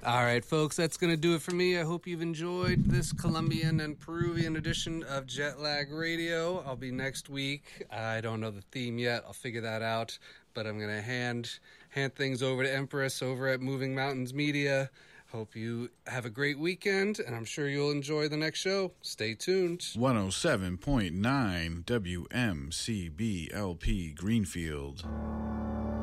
All right, folks, that's going to do it for me. I hope you've enjoyed this Colombian and Peruvian edition of Jet Lag Radio. I'll be next week. I don't know the theme yet. I'll figure that out. But I'm going to hand things over to Empress over at Moving Mountains Media. Hope you have a great weekend, and I'm sure you'll enjoy the next show. Stay tuned. 107.9 WMCBLP Greenfield.